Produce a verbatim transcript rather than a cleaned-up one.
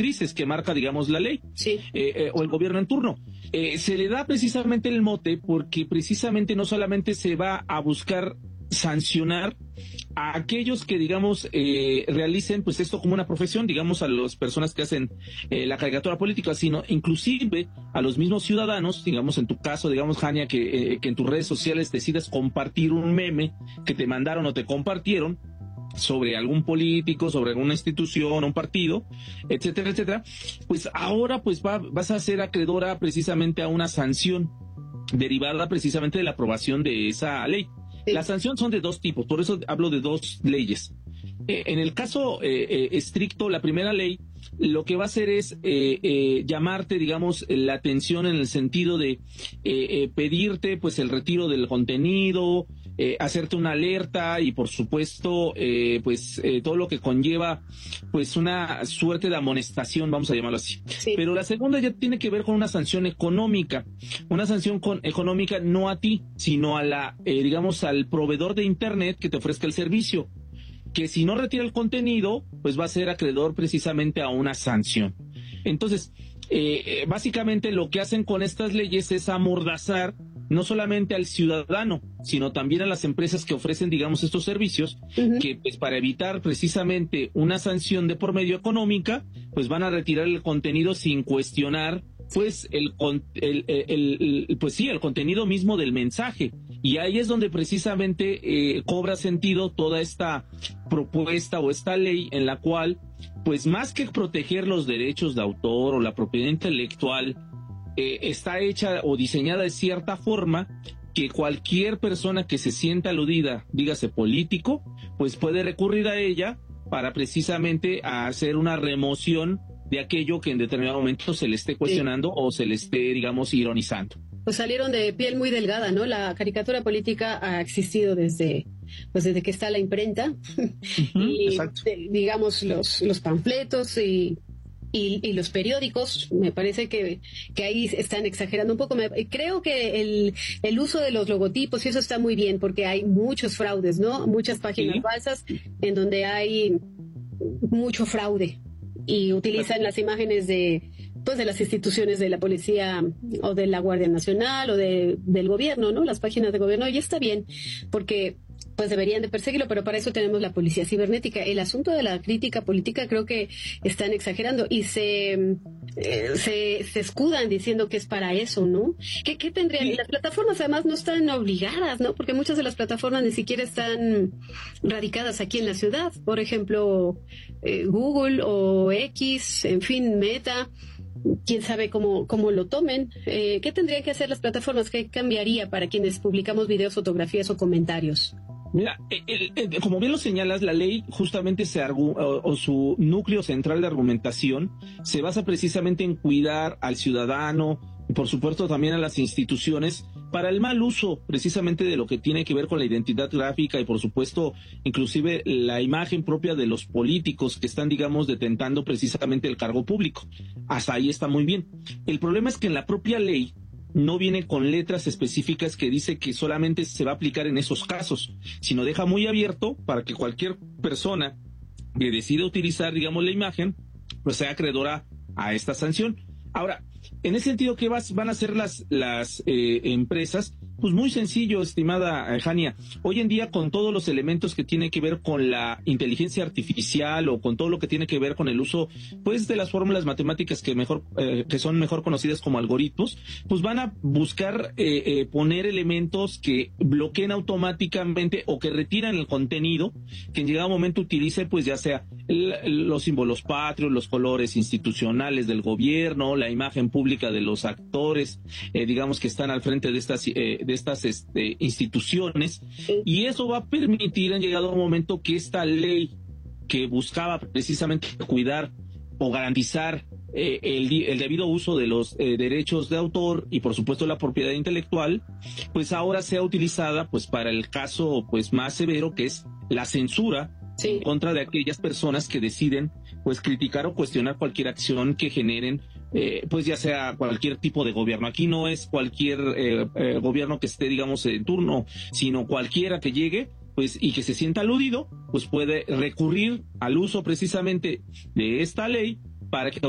directrices que marca, digamos, la ley, sí. eh, eh, o el gobierno en turno. Eh, se le da precisamente el mote porque precisamente no solamente se va a buscar sancionar a aquellos que, digamos, eh, realicen pues esto como una profesión, digamos, a las personas que hacen eh, la caricatura política, sino inclusive a los mismos ciudadanos, digamos, en tu caso, digamos, Jania, que, eh, que en tus redes sociales decidas compartir un meme que te mandaron o te compartieron sobre algún político, sobre alguna institución, un partido, etcétera, etcétera, pues ahora pues va, vas a ser acreedora precisamente a una sanción derivada precisamente de la aprobación de esa ley. Sí. Las sanciones son de dos tipos, por eso hablo de dos leyes. Eh, en el caso eh, eh, estricto, la primera ley lo que va a hacer es eh, eh, llamarte, digamos, la atención en el sentido de eh, eh, pedirte pues el retiro del contenido, eh, hacerte una alerta y por supuesto eh, pues eh, todo lo que conlleva pues una suerte de amonestación, vamos a llamarlo así. Sí. Pero la segunda ya tiene que ver con una sanción económica, una sanción con, económica no a ti, sino a la, eh, digamos, al proveedor de internet que te ofrezca el servicio, que si no retira el contenido, pues va a ser acreedor precisamente a una sanción. Entonces, eh, básicamente lo que hacen con estas leyes es amordazar no solamente al ciudadano, sino también a las empresas que ofrecen, digamos, estos servicios, uh-huh. que pues para evitar precisamente una sanción de por medio económica, pues van a retirar el contenido sin cuestionar pues el, el, el, el pues sí, el contenido mismo del mensaje. Y ahí es donde precisamente eh, cobra sentido toda esta propuesta o esta ley en la cual, pues más que proteger los derechos de autor o la propiedad intelectual, eh, está hecha o diseñada de cierta forma que cualquier persona que se sienta aludida, dígase político, pues puede recurrir a ella para precisamente hacer una remoción de aquello que en determinado momento se le esté cuestionando sí. o se le esté, digamos, ironizando. Pues salieron de piel muy delgada, ¿no? La caricatura política ha existido desde, pues desde que está la imprenta uh-huh, y de, digamos los, los panfletos y, y, y los periódicos. Me parece que, que ahí están exagerando un poco. Me, creo que el, el uso de los logotipos y eso está muy bien porque hay muchos fraudes, ¿no? Muchas páginas sí. falsas en donde hay mucho fraude y utilizan las imágenes de pues de las instituciones de la policía o de la Guardia Nacional o de, del gobierno, ¿no? Las páginas de gobierno, y está bien, porque pues deberían de perseguirlo, pero para eso tenemos la policía cibernética. El asunto de la crítica política creo que están exagerando y se eh, se, se escudan diciendo que es para eso, ¿no? ¿Qué, qué tendrían? Sí. Las plataformas además no están obligadas, ¿no? Porque muchas de las plataformas ni siquiera están radicadas aquí en la ciudad. Por ejemplo, eh, Google o X, en fin, Meta. Quién sabe cómo, cómo lo tomen. Eh, ¿Qué tendrían que hacer las plataformas? ¿Qué cambiaría para quienes publicamos videos, fotografías o comentarios? Mira, el, el, como bien lo señalas, la ley justamente se argu o, o su núcleo central de argumentación se basa precisamente en cuidar al ciudadano y por supuesto también a las instituciones para el mal uso precisamente de lo que tiene que ver con la identidad gráfica y por supuesto inclusive la imagen propia de los políticos que están, digamos, detentando precisamente el cargo público. Hasta ahí está muy bien. El problema es que en la propia ley no viene con letras específicas que dice que solamente se va a aplicar en esos casos, sino deja muy abierto para que cualquier persona que decida utilizar, digamos, la imagen, pues sea acreedora a esta sanción. Ahora, en ese sentido, ¿qué vas, van a hacer las, las eh, empresas? Pues muy sencillo, estimada Jania. Hoy en día, con todos los elementos que tienen que ver con la inteligencia artificial o con todo lo que tiene que ver con el uso, pues, de las fórmulas matemáticas que mejor, eh, que son mejor conocidas como algoritmos, pues van a buscar eh, eh, poner elementos que bloqueen automáticamente o que retiran el contenido que en llegado momento utilice, pues, ya sea el, los símbolos patrios, los colores institucionales del gobierno, la imagen pública de los actores, eh, digamos, que están al frente de estas eh, de estas este, instituciones, y eso va a permitir en llegado un momento que esta ley que buscaba precisamente cuidar o garantizar eh, el, el debido uso de los eh, derechos de autor y por supuesto la propiedad intelectual, pues ahora sea utilizada pues para el caso pues más severo, que es la censura sí. en contra de aquellas personas que deciden pues criticar o cuestionar cualquier acción que generen Eh, pues ya sea cualquier tipo de gobierno. Aquí no es cualquier eh, eh, gobierno que esté, digamos, en turno, sino cualquiera que llegue, pues, y que se sienta aludido, pues puede recurrir al uso precisamente de esta ley para que